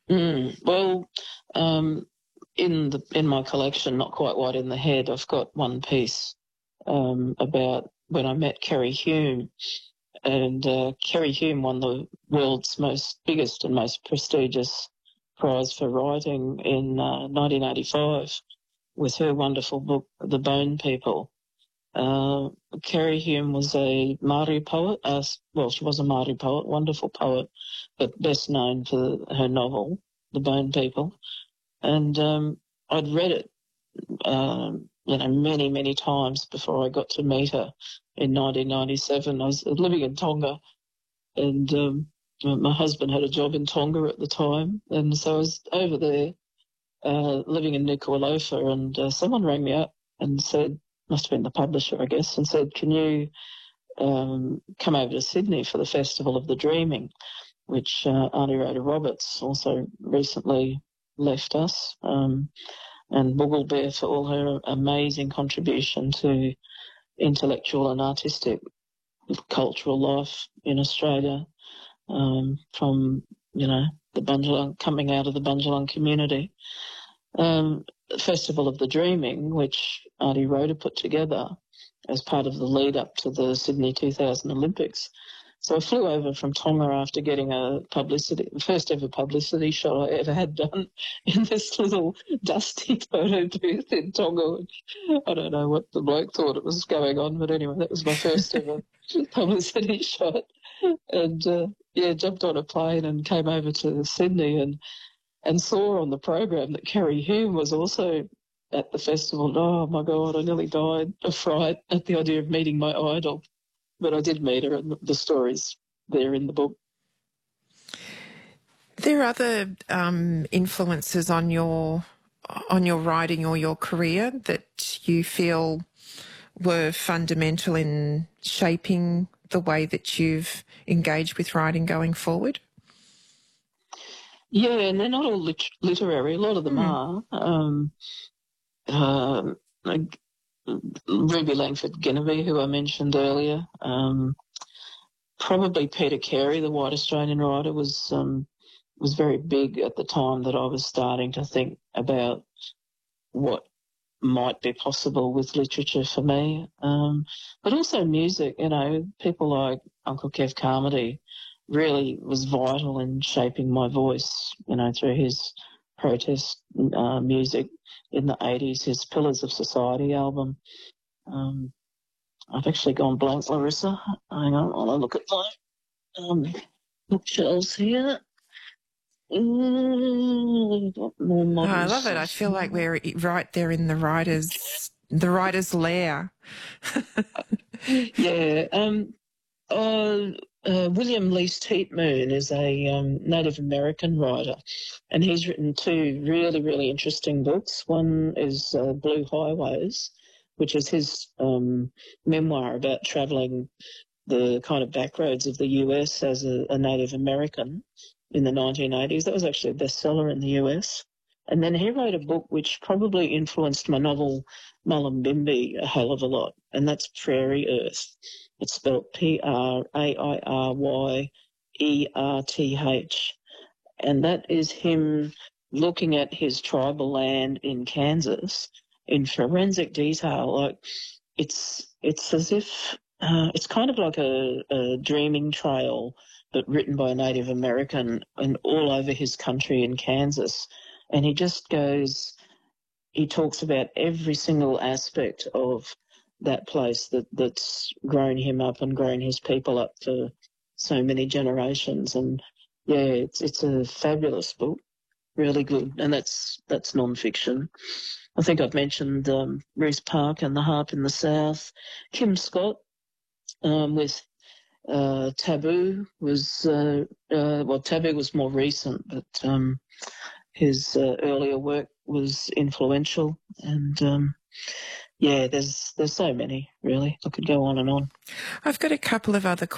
Well, in my collection, Not Quite White in the Head, I've got one piece about when I met Kerry Hume. And Kerry Hume won the world's biggest and most prestigious prize for writing in 1985 with her wonderful book, The Bone People. Kerry Hume was a Māori poet. She was a Māori poet, wonderful poet, but best known for her novel, The Bone People. And I'd read it, many, many times before I got to meet her in 1997. I was living in Tonga, and my husband had a job in Tonga at the time, and so I was over there living in Nuku'alofa, and someone rang me up and said, must have been the publisher, I guess, and said, can you come over to Sydney for the Festival of the Dreaming, which Auntie Rhoda Roberts also recently left us, and Boogle Bear for all her amazing contribution to intellectual and artistic cultural life in Australia, from, the Bundjalung, coming out of the Bundjalung community. Festival of the Dreaming, which Auntie Rhoda put together as part of the lead up to the Sydney 2000 Olympics. So I flew over from Tonga after getting the first ever publicity shot I ever had done in this little dusty photo booth in Tonga. I don't know what the bloke thought it was going on, but anyway, that was my first ever publicity shot. And, jumped on a plane and came over to Sydney and saw on the program that Kerry Hume was also at the festival. Oh, my God, I nearly died of fright at the idea of meeting my idol. But I did meet her, and the story's there in the book. There are other influences on your writing or your career that you feel were fundamental in shaping the way that you've engaged with writing going forward? Yeah, and they're not all literary. A lot of them are. Like Ruby Langford Genevieve, who I mentioned earlier. Probably Peter Carey, the white Australian writer, was very big at the time that I was starting to think about what might be possible with literature for me. But also music, people like Uncle Kev Carmody really was vital in shaping my voice, through his protest music in the 80s, his Pillars of Society album. I've actually gone blank, Larissa. Hang on, I'll look at my bookshelves here. I love it. I feel like we're right there in the writer's lair. Yeah. William Least Heatmoon is a Native American writer, and he's written two really, really interesting books. One is Blue Highways, which is his memoir about travelling the kind of backroads of the US as a Native American in the 1980s. That was actually a bestseller in the US. And then he wrote a book which probably influenced my novel Mullumbimby a hell of a lot, and that's Prairie Earth. It's spelled Prairyearth. And that is him looking at his tribal land in Kansas in forensic detail. Like it's as if it's kind of like a dreaming trail, but written by a Native American and all over his country in Kansas. And he talks about every single aspect of that place that's grown him up and grown his people up for so many generations. And yeah, it's a fabulous book, really good. And that's non-fiction. I think I've mentioned Reese Park and The Harp in the South. Kim Scott with Taboo was Taboo was more recent, but his earlier work was influential. And there's so many, really. I could go on and on. I've got a couple of other